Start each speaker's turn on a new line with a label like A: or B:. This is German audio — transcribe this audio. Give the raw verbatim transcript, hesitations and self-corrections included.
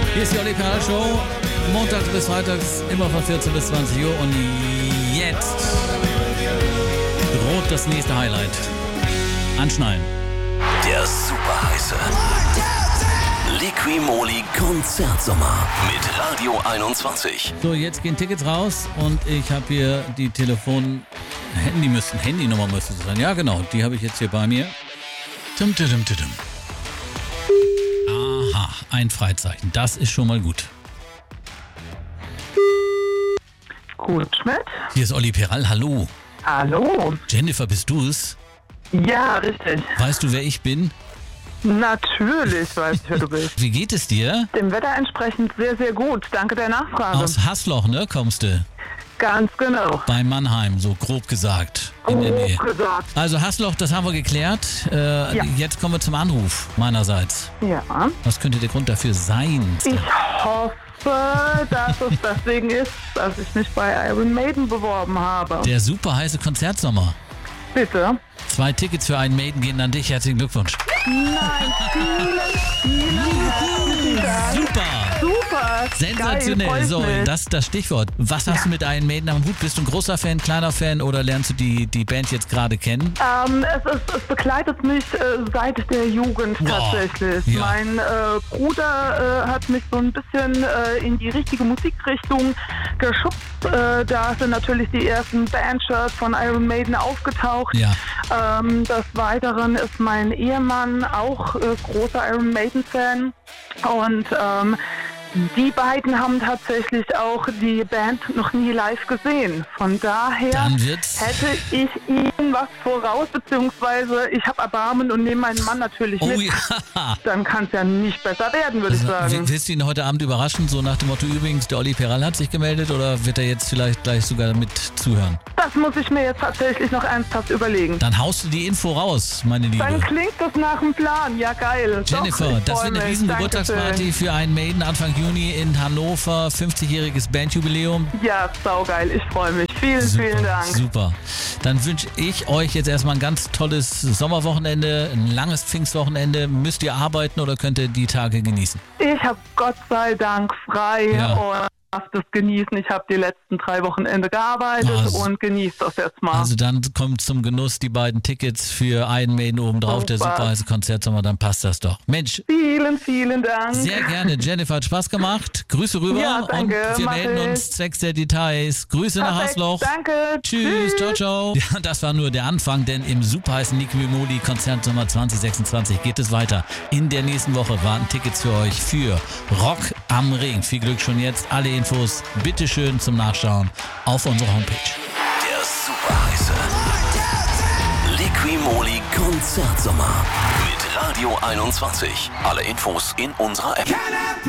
A: Hier ist die Olli Perl Show. Montags bis freitags immer von vierzehn bis zwanzig Uhr. Und jetzt droht das nächste Highlight. Anschnallen.
B: Der superheiße Liqui-Moly Konzertsommer mit Radio einundzwanzig.
A: So, jetzt gehen Tickets raus und ich habe hier die Telefon... Handy müssten, Handynummer müsste es sein. Ja, genau, die habe ich jetzt hier bei mir. Tum, tum, tum, tum. Aha, ein Freizeichen. Das ist schon mal gut.
C: Gut, Schmidt.
A: Hier ist Olli Perl. Hallo.
C: Hallo.
A: Jennifer, bist du's?
C: Ja, richtig.
A: Weißt du, wer ich bin?
C: Natürlich weiß ich, wer du bist.
A: Wie geht es dir?
C: Dem Wetter entsprechend sehr, sehr gut. Danke der Nachfrage.
A: Aus Haßloch, ne, kommst du?
C: Ganz genau.
A: Bei Mannheim, so grob gesagt. In der Nähe.
C: Grob gesagt.
A: Also Haßloch, das haben wir geklärt. Äh,
C: Ja.
A: Jetzt kommen wir zum Anruf meinerseits.
C: Ja.
A: Was könnte der Grund dafür sein?
C: Ich hoffe, dass es deswegen ist, dass ich mich bei Iron Maiden beworben habe.
A: Der super heiße Konzertsommer.
C: Bitte.
A: Zwei Tickets für einen Maiden gehen an dich. Herzlichen Glückwunsch.
C: Nein, vielen, vielen herzlichen Dank.
A: Super.
C: Super.
A: Sensationell.
C: Geil,
A: So,
C: freut mich.
A: das das Stichwort. Was hast
C: Ja.
A: du mit Iron Maiden am Hut? Bist du ein großer Fan, kleiner Fan oder lernst du die, die Band jetzt gerade kennen?
C: Ähm, es, ist, es begleitet mich äh, seit der Jugend
A: Wow.
C: tatsächlich.
A: Ja.
C: Mein äh, Bruder äh, hat mich so ein bisschen äh, in die richtige Musikrichtung geschubst. Äh, da sind natürlich die ersten Bandshirts von Iron Maiden aufgetaucht.
A: Ja.
C: Ähm, des Weiteren ist mein Ehemann auch äh, großer Iron Maiden-Fan. Und ähm, die beiden haben tatsächlich auch die Band noch nie live gesehen. Von daher
A: Dann wird's-
C: hätte ich ihnen was voraus, beziehungsweise ich habe Erbarmen und nehme meinen Mann natürlich
A: Oh
C: mit.
A: ja.
C: Dann kann es ja nicht besser werden, würde ich
A: Also,
C: sagen.
A: willst du ihn heute Abend überraschen? So nach dem Motto, übrigens, der Olli Perl hat sich gemeldet oder wird er jetzt vielleicht gleich sogar mit zuhören?
C: Das muss ich mir jetzt tatsächlich noch ernsthaft überlegen.
A: Dann haust du die Info raus, meine Liebe.
C: Dann klingt das nach dem Plan. Ja, geil.
A: Jennifer,
C: Doch, ich
A: das
C: freu
A: wird eine
C: mich.
A: riesen
C: Dankeschön.
A: Geburtstagsparty für einen Maiden Anfang Juni in Hannover. fünfzigjähriges Bandjubiläum.
C: Ja, saugeil. Ich freue mich. Vielen, vielen Dank.
A: Super. Dann wünsche ich euch jetzt erstmal ein ganz tolles Sommerwochenende, ein langes Pfingstwochenende. Müsst ihr arbeiten oder könnt ihr die Tage genießen?
C: Ich habe Gott sei Dank frei
A: Ja.
C: und darf das genießen. Ich habe die letzten drei Wochenende gearbeitet
A: Also-
C: und genieße das jetzt mal.
A: Also dann kommt zum Genuss die beiden Tickets für Iron Maiden obendrauf, der
C: Super.
A: super heiße Konzertsommer, dann passt das doch. Mensch,
C: Vielen, vielen Dank.
A: sehr gerne. Jennifer, hat Spaß gemacht. Grüße rüber
C: Ja, danke.
A: und wir
C: Mach
A: melden
C: ich.
A: uns zwecks der Details. Grüße nach
C: Perfekt.
A: Haßloch.
C: Danke.
A: Tschüss, ciao, ciao. Ja, das war nur der Anfang, denn im super heißen Liqui-Moly Konzertsommer zwanzig sechsundzwanzig geht es weiter. In der nächsten Woche warten Tickets für euch für Rock am Ring. Viel Glück schon jetzt. Alle Infos bitte schön zum Nachschauen auf unserer Homepage.
B: Der superheiße Liqui-Moly Konzertsommer mit Radio einundzwanzig. Alle Infos in unserer App.